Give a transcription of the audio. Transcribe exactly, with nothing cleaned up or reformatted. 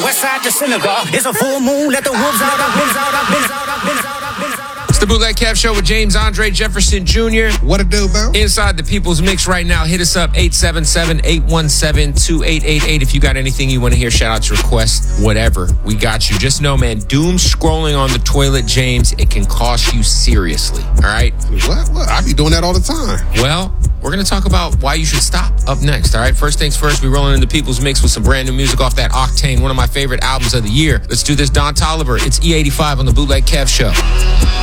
west side to synagogue. It's a full moon, let the wolves out. I've been out, I've been out, I've been out, I've been out. It's the Bootleg Kev Show with James Andre Jefferson Junior What it do, bro? Inside the People's Mix right now. Hit us up, eight seven seven, eight one seven, two eight eight eight. If you got anything you want to hear, shout outs, requests, whatever, we got you. Just know, man, doom scrolling on the toilet, James, it can cost you seriously, all right? What? What? I be doing that all the time. Well, we're going to talk about why you should stop up next, all right? First things first, we're rolling in the People's Mix with some brand new music off that Octane, one of my favorite albums of the year. Let's do this, Don Toliver. It's E eighty-five on the Bootleg Kev Show.